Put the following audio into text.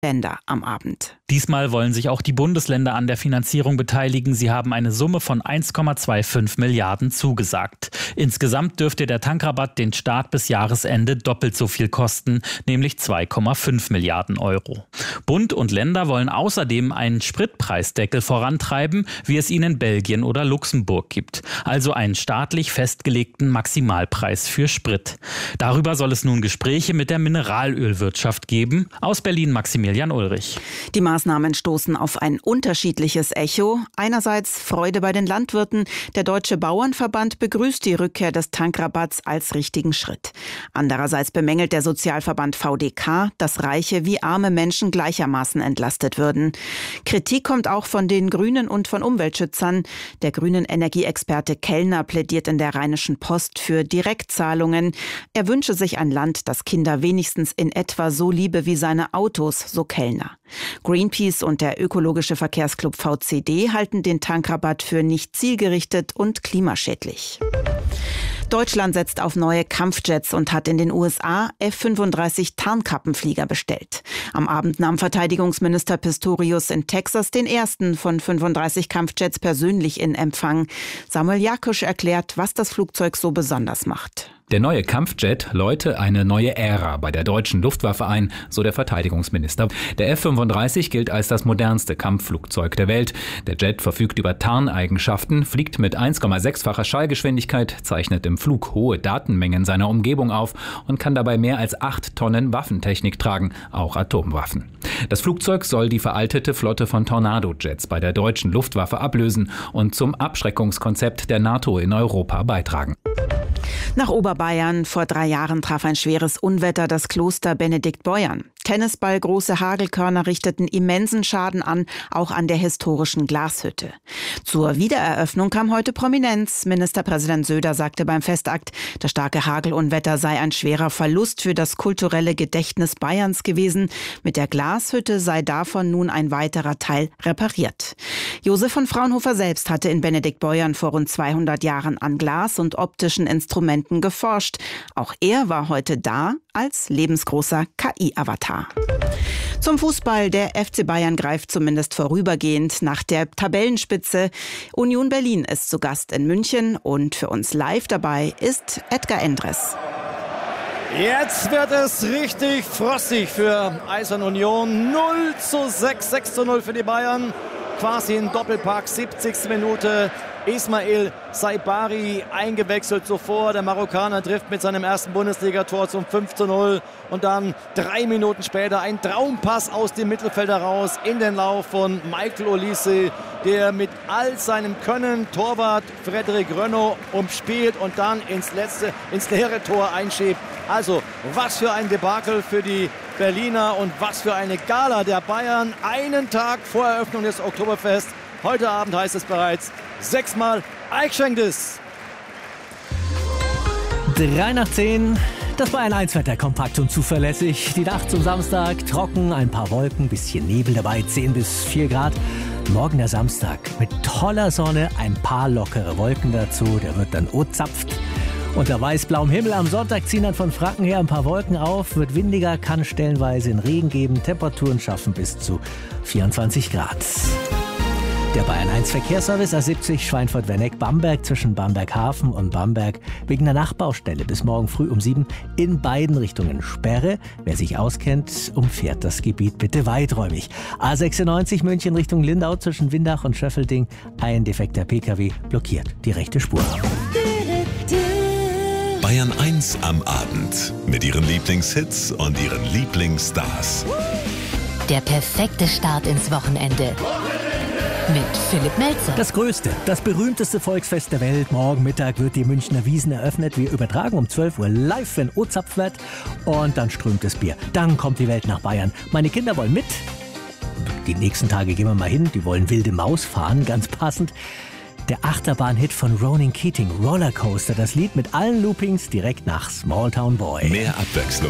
Länder am Abend. Diesmal wollen sich auch die Bundesländer an der Finanzierung beteiligen. Sie haben eine Summe von 1,25 Milliarden zugesagt. Insgesamt dürfte der Tankrabatt den Staat bis Jahresende doppelt so viel kosten, nämlich 2,5 Milliarden Euro. Bund und Länder wollen außerdem einen Spritpreisdeckel vorantreiben, wie es ihn in Belgien oder Luxemburg gibt. Also einen staatlich festgelegten Maximalpreis für Sprit. Darüber soll es nun Gespräche mit der Mineralölwirtschaft geben. Aus Berlin Maximilian Ulrich. Die Maßnahmen stoßen auf ein unterschiedliches Echo. Einerseits Freude bei den Landwirten. Der Deutsche Bauernverband begrüßt die Rückkehr des Tankrabatts als richtigen Schritt. Andererseits bemängelt der Sozialverband VDK, dass reiche wie arme Menschen gleichermaßen entlastet würden. Kritik kommt auch von den Grünen und von Umweltschützern. Der grünen Energieexperte Kellner plädiert in der Rheinischen Post für Direktzahlungen. Er wünsche sich ein Land, das Kinder wenigstens in etwa so liebe wie seine Autos, so Kellner. Greenpeace und der ökologische Verkehrsclub VCD halten den Tankrabatt für nicht zielgerichtet und klimaschädlich. Deutschland setzt auf neue Kampfjets und hat in den USA F-35 Tarnkappenflieger bestellt. Am Abend nahm Verteidigungsminister Pistorius in Texas den ersten von 35 Kampfjets persönlich in Empfang. Samuel Jakusch erklärt, was das Flugzeug so besonders macht. Der neue Kampfjet läute eine neue Ära bei der deutschen Luftwaffe ein, so der Verteidigungsminister. Der F-35 gilt als das modernste Kampfflugzeug der Welt. Der Jet verfügt über Tarneigenschaften, fliegt mit 1,6-facher Schallgeschwindigkeit, zeichnet im Flug hohe Datenmengen seiner Umgebung auf und kann dabei mehr als 8 Tonnen Waffentechnik tragen, auch Atomwaffen. Das Flugzeug soll die veraltete Flotte von Tornado-Jets bei der deutschen Luftwaffe ablösen und zum Abschreckungskonzept der NATO in Europa beitragen. Nach Oberbayern. Vor 3 Jahren traf ein schweres Unwetter das Kloster Benediktbeuern. Tennisballgroße Hagelkörner richteten immensen Schaden an, auch an der historischen Glashütte. Zur Wiedereröffnung kam heute Prominenz. Ministerpräsident Söder sagte beim Festakt, das starke Hagelunwetter sei ein schwerer Verlust für das kulturelle Gedächtnis Bayerns gewesen. Mit der Glashütte sei davon nun ein weiterer Teil repariert. Josef von Fraunhofer selbst hatte in Benediktbeuern vor rund 200 Jahren an Glas und optischen Instrumenten geforscht. Auch er war heute da als lebensgroßer KI-Avatar. Zum Fußball. Der FC Bayern greift zumindest vorübergehend nach der Tabellenspitze. Union Berlin ist zu Gast in München und für uns live dabei ist Edgar Endres. Jetzt wird es richtig frostig für Eisern Union. 0:6, 6:0 für die Bayern. Quasi ein Doppelpack, 70. Minute. Ismail Saibari eingewechselt zuvor. Der Marokkaner trifft mit seinem ersten Bundesligator zum 5:0. Und dann 3 Minuten später ein Traumpass aus dem Mittelfeld heraus in den Lauf von Michael Olise, der mit all seinem Können Torwart Frederik Rönno umspielt und dann ins leere Tor einschiebt. Also, was für ein Debakel für die Berliner und was für eine Gala der Bayern. Einen Tag vor Eröffnung des Oktoberfest. Heute Abend heißt es bereits 6-mal Eichschenkdes. 3:10. Das Bayern 1 Wetter kompakt und zuverlässig. Die Nacht zum Samstag trocken, ein paar Wolken, bisschen Nebel dabei, 10 bis 4 Grad. Morgen der Samstag mit toller Sonne, ein paar lockere Wolken dazu. Der wird dann ozapft. Unter weiß-blauem Himmel am Sonntag ziehen dann von Franken her ein paar Wolken auf, wird windiger, kann stellenweise in Regen geben. Temperaturen schaffen bis zu 24 Grad. Der Bayern 1 Verkehrsservice A70 Schweinfurt-Werneck-Bamberg zwischen Bamberg-Hafen und Bamberg wegen der Nachbaustelle bis morgen früh um 7 in beiden Richtungen Sperre. Wer sich auskennt, umfährt das Gebiet bitte weiträumig. A96 München Richtung Lindau zwischen Windach und Schöffelding. Ein defekter PKW blockiert die rechte Spur. Bayern 1 am Abend mit ihren Lieblingshits und ihren Lieblingsstars. Der perfekte Start ins Wochenende. Mit Philipp Melzer. Das größte, das berühmteste Volksfest der Welt. Morgen Mittag wird die Münchner Wiesn eröffnet. Wir übertragen um 12 Uhr live, wenn ozapft wird. Und dann strömt das Bier. Dann kommt die Welt nach Bayern. Meine Kinder wollen mit. Die nächsten Tage gehen wir mal hin. Die wollen Wilde Maus fahren, ganz passend. Der Achterbahn-Hit von Ronan Keating, Rollercoaster. Das Lied mit allen Loopings direkt nach Small Town Boy. Mehr Abwechslung